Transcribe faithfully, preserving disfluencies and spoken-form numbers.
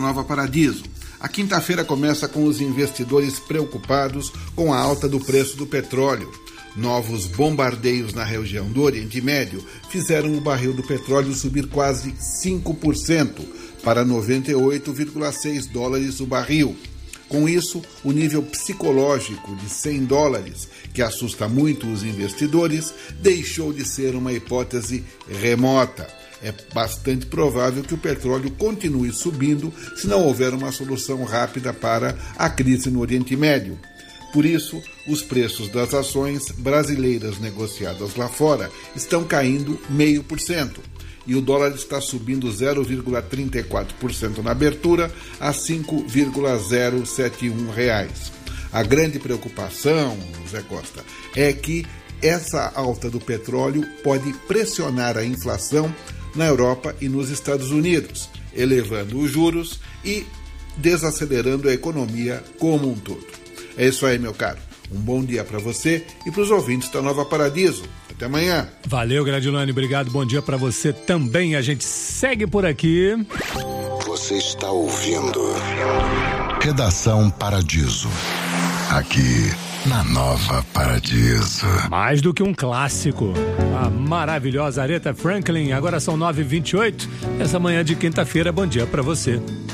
Nova Paradiso. A quinta-feira começa com os investidores preocupados com a alta do preço do petróleo. Novos bombardeios na região do Oriente Médio fizeram o barril do petróleo subir quase cinco por cento para noventa e oito vírgula seis dólares o barril. Com isso, o nível psicológico de cem dólares, que assusta muito os investidores, deixou de ser uma hipótese remota. É bastante provável que o petróleo continue subindo se não houver uma solução rápida para a crise no Oriente Médio. Por isso, os preços das ações brasileiras negociadas lá fora estão caindo zero vírgula cinco por cento e o dólar está subindo zero vírgula trinta e quatro por cento na abertura a cinco vírgula zero sete um reais. A grande preocupação, Zé Costa, é que essa alta do petróleo pode pressionar a inflação na Europa e nos Estados Unidos, elevando os juros e desacelerando a economia como um todo. É isso aí, meu caro. Um bom dia para você e para os ouvintes da Nova Paradiso. Até amanhã. Valeu, Gradilane. Obrigado. Bom dia para você também. A gente segue por aqui. Você está ouvindo Redação Paradiso. Aqui na Nova Paradiso. Mais do que um clássico. A maravilhosa Aretha Franklin. Agora são nove e vinte e oito. Essa manhã de quinta-feira, bom dia para você.